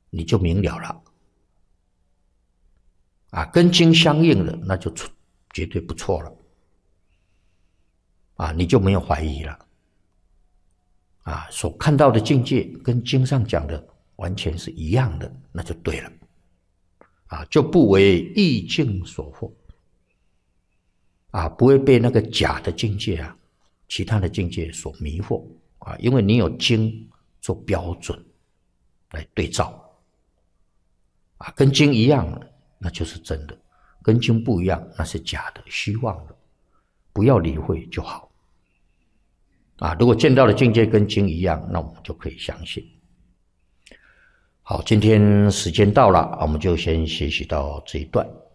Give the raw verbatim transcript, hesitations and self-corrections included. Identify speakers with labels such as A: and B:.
A: 你就明了了。啊，跟经相应的，那就绝对不错了。啊，你就没有怀疑了。啊，所看到的境界跟经上讲的完全是一样的，那就对了。啊，就不为意境所惑。啊，不会被那个假的境界啊，其他的境界所迷惑啊，因为你有经做标准来对照。啊，跟经一样，那就是真的；跟经不一样，那是假的、虚妄的，不要理会就好。啊，如果见到的境界跟经一样，那我们就可以相信。好，今天时间到了，我们就先学习到这一段。